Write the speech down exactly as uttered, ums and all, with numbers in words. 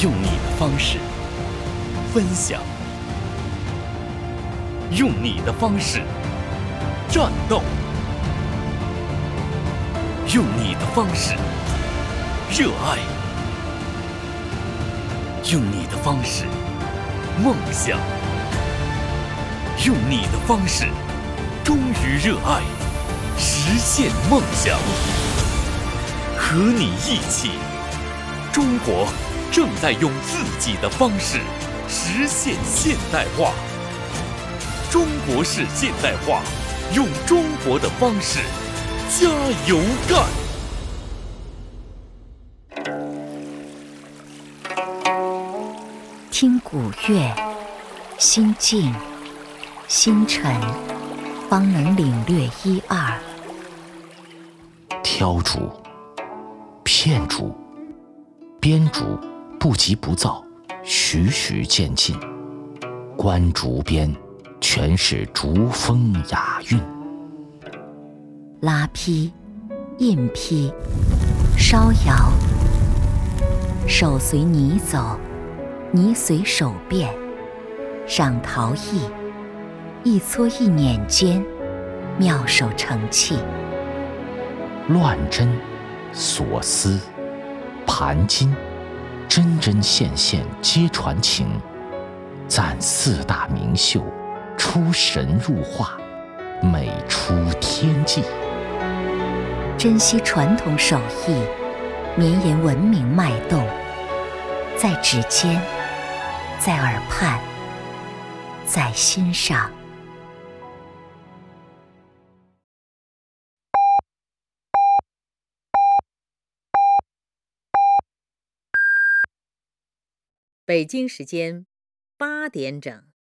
用你的方式分享，用你的方式战斗，用你的方式热爱，用你的方式梦想，用你的方式忠于热爱，实现梦想。和你一起，中国正在用自己的方式实现现代化。中国式现代化，用中国的方式加油干！ 听古乐，心静心沉，方能领略一二。 挑竹、片竹、编竹不急不躁，徐徐渐进。观竹边，全是竹风雅韵。 拉坯、印坯、烧窑，手随泥走，泥随手变。赏陶艺，一撮一捻间，妙手成器。 乱针、锁丝、盘金，针针线线皆传情。赞四大名秀，出神入化，美出天际。 珍惜传统手艺，绵延文明脉动，在指尖，在耳畔，在心上。 北京时间八点整。